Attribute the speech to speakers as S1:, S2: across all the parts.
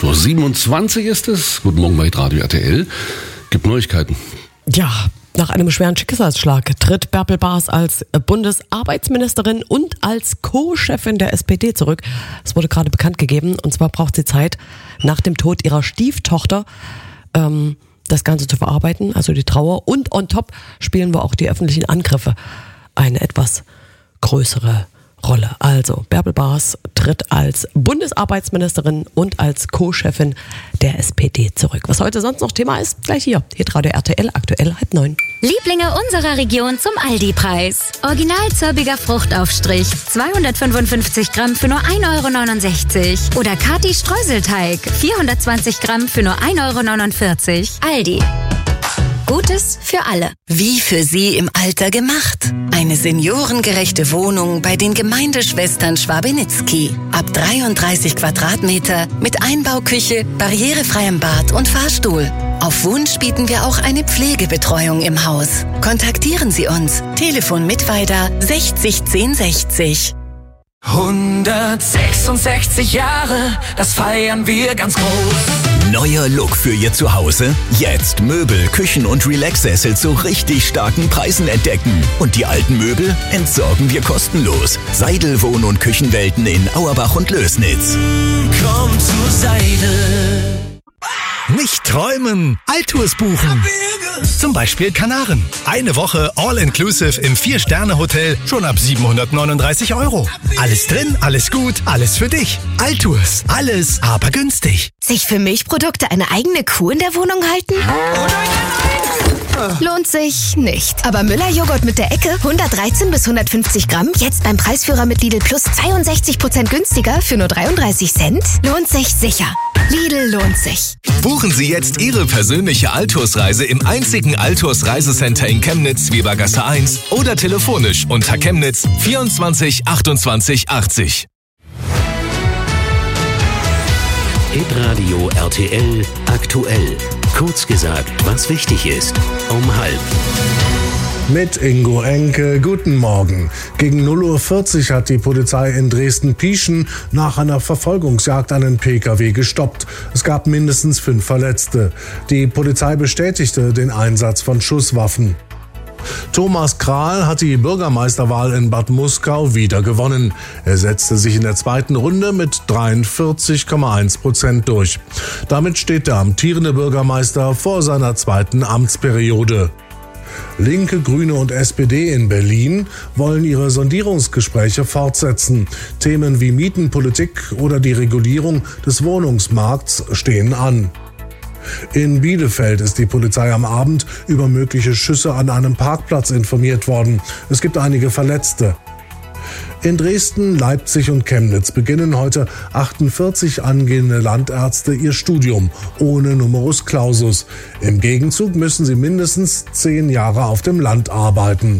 S1: 8.27 Uhr ist es. Guten Morgen bei Radio RTL. Gibt Neuigkeiten.
S2: Ja, nach einem schweren Schicksalsschlag tritt Bärbel Baas als Bundesarbeitsministerin und als Co-Chefin der SPD zurück. Es wurde gerade bekannt gegeben. Und zwar braucht sie Zeit nach dem Tod ihrer Stieftochter, das Ganze zu verarbeiten, also die Trauer. Und on top spielen wir auch die öffentlichen Angriffe eine etwas größere Rolle. Also Bärbel Baas tritt als Bundesarbeitsministerin und als Co-Chefin der SPD zurück. Was heute sonst noch Thema ist, gleich hier. Hitradio RTL, aktuell 8:30.
S3: Lieblinge unserer Region zum Aldi-Preis. Original zirbiger Fruchtaufstrich, 255 Gramm für nur 1,69 €. Oder Kati Streuselteig, 420 Gramm für nur 1,49 €. Aldi. Gutes für alle.
S4: Wie für Sie im Alter gemacht. Eine seniorengerechte Wohnung bei den Gemeindeschwestern Schwabenitzky. Ab 33 Quadratmeter mit Einbauküche, barrierefreiem Bad und Fahrstuhl. Auf Wunsch bieten wir auch eine Pflegebetreuung im Haus. Kontaktieren Sie uns. Telefon Mittweida 60 1060.
S5: 166 Jahre, das feiern wir ganz groß.
S6: Neuer Look für Ihr Zuhause? Jetzt Möbel, Küchen und Relax-Sessel zu richtig starken Preisen entdecken. Und die alten Möbel entsorgen wir kostenlos. Seidel Wohn- und Küchenwelten in Auerbach und Lößnitz.
S5: Komm zu Seidel.
S7: Nicht träumen, Altours buchen. Zum Beispiel Kanaren. Eine Woche All-Inclusive im 4-Sterne-Hotel schon ab 739 €. Alles drin, alles gut, alles für dich. Altours, alles aber günstig.
S8: Sich für Milchprodukte eine eigene Kuh in der Wohnung halten? Lohnt sich nicht. Aber Müller-Joghurt mit der Ecke, 113 bis 150 Gramm, jetzt beim Preisführer mit Lidl Plus 62% günstiger für nur 33 Cent? Lohnt sich sicher. Lidl lohnt sich.
S9: Buchen Sie jetzt Ihre persönliche Altours-Reise im einzigen Altours-Reisecenter in Chemnitz, Webergasse 1 oder telefonisch unter Chemnitz 24 28 80.
S10: Hitradio RTL aktuell. Kurz gesagt, was wichtig ist. Um 12:30.
S11: Mit Ingo Enke, guten Morgen. Gegen 0:40 Uhr hat die Polizei in Dresden-Pieschen nach einer Verfolgungsjagd einen Pkw gestoppt. Es gab mindestens 5 Verletzte. Die Polizei bestätigte den Einsatz von Schusswaffen. Thomas Krahl hat die Bürgermeisterwahl in Bad Muskau wieder gewonnen. Er setzte sich in der zweiten Runde mit 43,1% durch. Damit steht der amtierende Bürgermeister vor seiner zweiten Amtsperiode. Linke, Grüne und SPD in Berlin wollen ihre Sondierungsgespräche fortsetzen. Themen wie Mietenpolitik oder die Regulierung des Wohnungsmarkts stehen an. In Bielefeld ist die Polizei am Abend über mögliche Schüsse an einem Parkplatz informiert worden. Es gibt einige Verletzte. In Dresden, Leipzig und Chemnitz beginnen heute 48 angehende Landärzte ihr Studium ohne Numerus Clausus. Im Gegenzug müssen sie mindestens 10 Jahre auf dem Land arbeiten.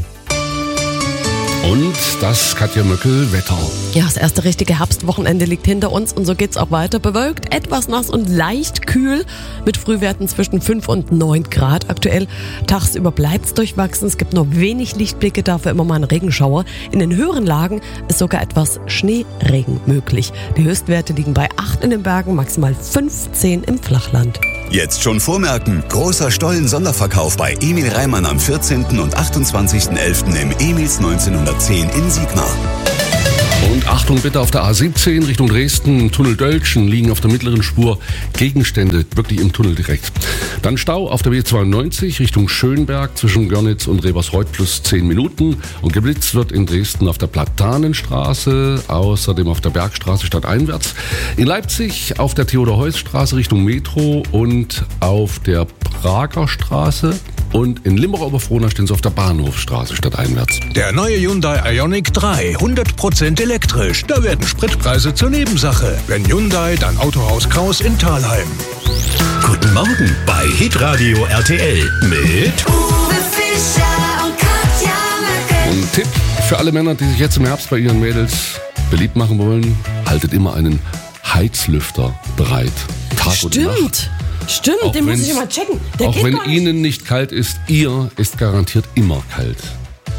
S1: Und das Katja Möckel, Wetter.
S2: Ja, das erste richtige Herbstwochenende liegt hinter uns und so geht's auch weiter. Bewölkt, etwas nass und leicht kühl mit Frühwerten zwischen 5 und 9 Grad. Aktuell tagsüber bleibt's durchwachsen. Es gibt nur wenig Lichtblicke, dafür immer mal einen Regenschauer. In den höheren Lagen ist sogar etwas Schneeregen möglich. Die Höchstwerte liegen bei 8 in den Bergen, maximal 15 im Flachland.
S6: Jetzt schon vormerken. Großer Stollen-Sonderverkauf bei Emil Reimann am 14. und 28.11. im Emils 1910 in Sigmar.
S1: Und Achtung bitte auf der A17 Richtung Dresden, Tunnel Dölschen liegen auf der mittleren Spur Gegenstände, wirklich im Tunnel direkt. Dann Stau auf der B92 Richtung Schönberg zwischen Görnitz und Rebersreuth plus 10 Minuten. Und geblitzt wird in Dresden auf der Platanenstraße, außerdem auf der Bergstraße stadteinwärts. In Leipzig auf der Theodor-Heuss-Straße Richtung Metro und auf der Prager Straße. Und in Limburg-Oberfrohna stehen sie auf der Bahnhofstraße stadteinwärts.
S7: Der neue Hyundai Ioniq 3, 100% elektrisch. Da werden Spritpreise zur Nebensache. Wenn Hyundai, dann Autohaus Kraus in Thalheim.
S10: Guten Morgen bei Hitradio RTL mit
S5: Uwe Fischer und Katja Möckel.
S1: Und Tipp für alle Männer, die sich jetzt im Herbst bei ihren Mädels beliebt machen wollen: Haltet immer einen Heizlüfter bereit. Tag und Nacht.
S2: Stimmt,
S1: Auch
S2: den muss ich mal checken. Der
S1: auch
S2: geht
S1: wenn
S2: gar nicht.
S1: Ihnen nicht kalt ist, ihr ist garantiert immer kalt.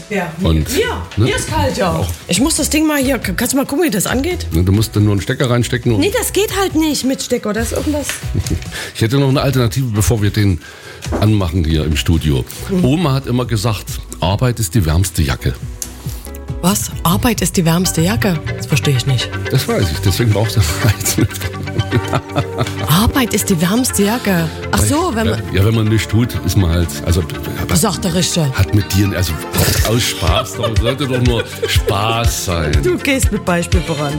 S2: Ja,
S1: Und,
S2: mir ist kalt, ja. Auch. Ich muss das Ding mal hier, kannst du mal gucken, wie das angeht?
S1: Du musst dann nur einen Stecker reinstecken.
S2: Nee, das geht halt nicht mit Stecker, das ist irgendwas.
S1: Ich hätte noch eine Alternative, bevor wir den anmachen hier im Studio. Oma hat immer gesagt, Arbeit ist die wärmste Jacke.
S2: Was? Arbeit ist die wärmste Jacke? Das verstehe ich nicht.
S1: Das weiß ich, deswegen brauchst du Heizlüfter.
S2: Arbeit ist die wärmste Jacke. Ach so, wenn man...
S1: Ja, wenn man nichts tut, ist man halt... Also,
S2: sagt der Richter.
S1: Hat mit dir... Also aus Spaß, das sollte doch nur Spaß sein.
S2: Du gehst mit Beispiel voran.